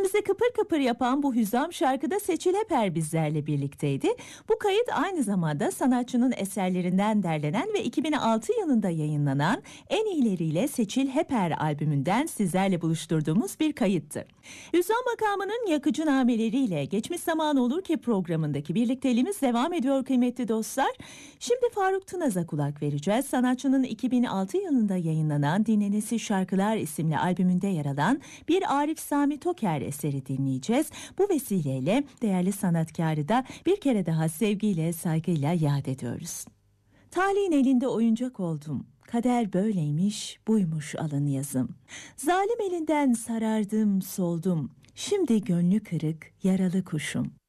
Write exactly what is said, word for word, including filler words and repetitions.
İçimizi kıpır kıpır yapan bu hüzam şarkıda Seçil Heper bizlerle birlikteydi. Bu kayıt aynı zamanda sanatçının eserlerinden derlenen ve iki bin altı yılında yayınlanan En İyileriyle Seçil Heper albümünden sizlerle buluşturduğumuz bir kayıttı. Hüzam makamının yakıcı nameleriyle Geçmiş Zaman Olur Ki programındaki birlikteliğimiz devam ediyor kıymetli dostlar. Şimdi Faruk Tınaz'a kulak vereceğiz. Sanatçının iki bin altı yılında yayınlanan Dinlenesi Şarkılar isimli albümünde yer alan bir Arif Sami Toker eseri dinleyeceğiz. Bu vesileyle değerli sanatkarı da bir kere daha sevgiyle, saygıyla yad ediyoruz. Talihin elinde oyuncak oldum. Kader böyleymiş, buymuş alın yazım. Zalim elinden sarardım, soldum. Şimdi gönlü kırık, yaralı kuşum.